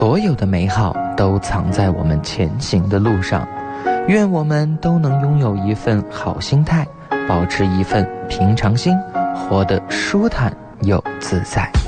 所有的美好都藏在我们前行的路上。愿我们都能拥有一份好心态，保持一份平常心，活得舒坦又自在。